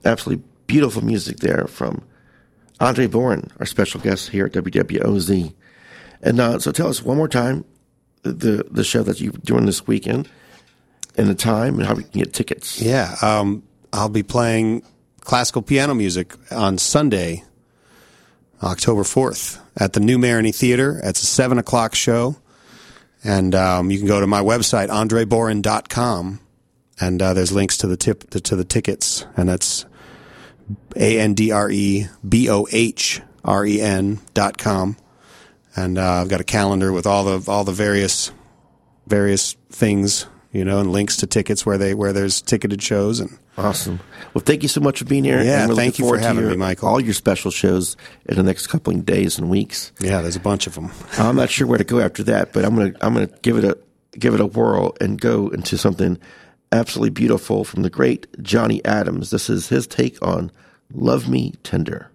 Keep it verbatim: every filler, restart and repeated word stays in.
absolutely beautiful music there from Andre Boren, our special guest here at W W O Z. And uh, so tell us one more time the the show that you're doing this weekend and the time and how we can get tickets. Yeah, um, I'll be playing classical piano music on Sunday, October fourth, at the New Marigny Theater. It's a seven o'clock show. And um, you can go to my website, andre boren dot com, and uh, there's links to the tip to the tickets, and that's A N D R E B O H R E N dot com. And uh, I've got a calendar with all the all the various various things, you know, and links to tickets where they where there's ticketed shows. And awesome. Well, thank you so much for being here. Yeah, and we're thank you for having your, me, Michael. All your special shows in the next couple of days and weeks. Yeah, there's a bunch of them. I'm not sure where to go after that, but I'm gonna I'm gonna give it a give it a whirl and go into something absolutely beautiful from the great Johnny Adams. This is his take on "Love Me Tender."